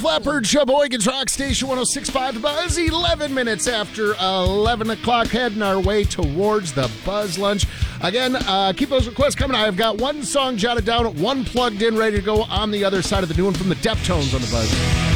Def Leppard, Sheboygan's Rock Station 106.5 The Buzz, 11 minutes after 11 o'clock, heading our way towards the Buzz Lunch. Again, keep those requests coming. I've got one song jotted down, one plugged in, ready to go on the other side of the new one from the Deftones on the Buzz.